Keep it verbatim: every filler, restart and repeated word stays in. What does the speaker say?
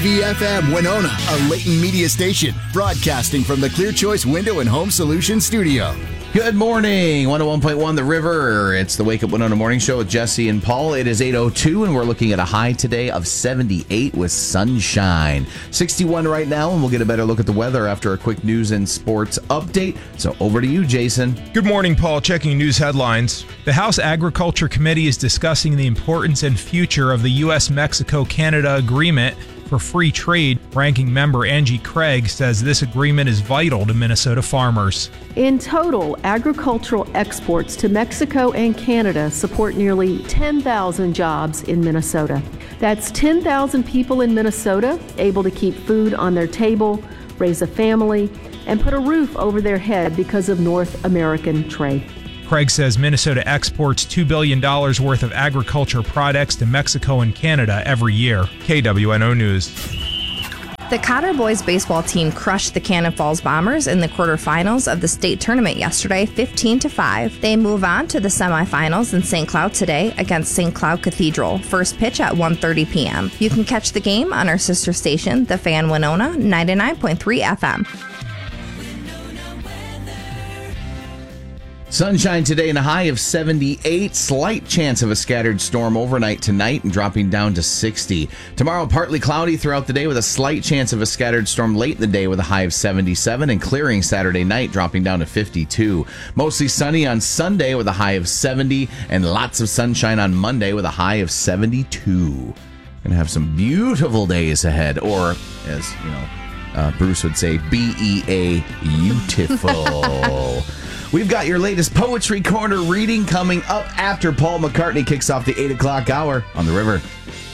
V F M Winona, a Leighton Media station, broadcasting from the Clear Choice Window and Home Solutions studio. Good morning, one oh one point one The River. It's the Wake Up Winona Morning Show with Jesse and Paul. It is eight oh two, and we're looking at a high today of seventy-eight with sunshine. sixty-one right now, and we'll get a better look at the weather after a quick news and sports update. So over to you, Jason. Good morning, Paul. Checking news headlines. The House Agriculture Committee is discussing the importance and future of the U S Mexico Canada agreement for free trade. Ranking member Angie Craig says this agreement is vital to Minnesota farmers. In total, agricultural exports to Mexico and Canada support nearly ten thousand jobs in Minnesota. That's ten thousand people in Minnesota able to keep food on their table, raise a family, and put a roof over their head because of North American trade. Craig says Minnesota exports two billion dollars worth of agriculture products to Mexico and Canada every year. K W N O News. The Cotter boys baseball team crushed the Cannon Falls Bombers in the quarterfinals of the state tournament yesterday, fifteen to five. They move on to the semifinals in Saint Cloud today against Saint Cloud Cathedral. First pitch at one thirty p.m. You can catch the game on our sister station, The Fan Winona, ninety-nine point three F M. Sunshine today and a high of seventy-eight. Slight chance of a scattered storm overnight tonight and dropping down to sixty. Tomorrow, partly cloudy throughout the day with a slight chance of a scattered storm late in the day with a high of seventy-seven and clearing Saturday night, dropping down to fifty-two. Mostly sunny on Sunday with a high of seventy and lots of sunshine on Monday with a high of seventy-two. Gonna have some beautiful days ahead, or as you know, uh, Bruce would say, B E A beautiful. We've got your latest Poetry Corner reading coming up after Paul McCartney kicks off the eight o'clock hour on The River.